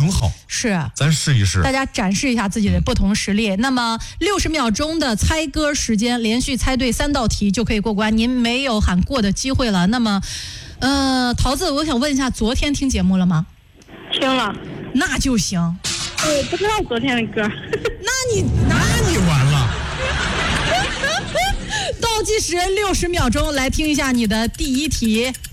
挺好， 是， 咱试一试， 大家展示一下自己的不同实力。那么60秒钟的猜歌时间，连续猜对3道题就可以过关，您没有喊过的机会了。那么，桃子，我想问一下，昨天听节目了吗？ 听了。 那就行。 我不知道昨天的歌。 那你完了。 倒计时60秒钟，来听一下你的第一题。